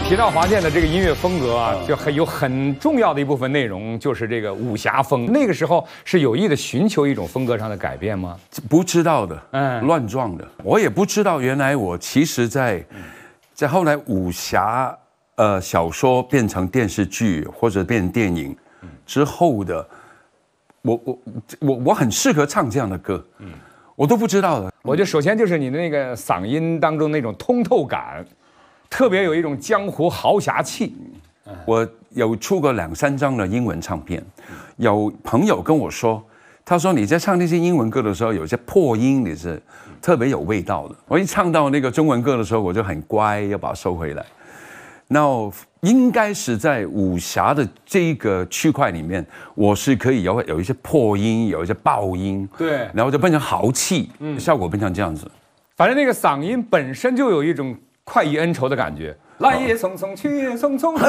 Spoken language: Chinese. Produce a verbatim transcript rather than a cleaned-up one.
提到华健的这个音乐风格啊，就很有很重要的一部分内容就是这个武侠风。那个时候是有意的寻求一种风格上的改变吗？ 不知道的， 嗯， 乱撞的。我也不知道，原来我其实在，在后来武侠呃小说变成电视剧或者变成电影之后的，我我我我很适合唱这样的歌，嗯，我都不知道的。 我觉得首先就是你的那个嗓音当中那种通透感。特别有一种江湖豪侠气。 我有出过两三张的英文唱片，有朋友跟我说，他说你在唱那些英文歌的时候，有些破音你是特别有味道的。我一唱到那个中文歌的时候，我就很乖，要把它收回来。那应该是在武侠的这个区块里面，我是可以有有一些破音，有一些爆音， 对， 然后就变成豪气，嗯，效果变成这样子。 反正那个嗓音本身就有一种快意恩仇的感觉，来也匆匆，去也匆匆。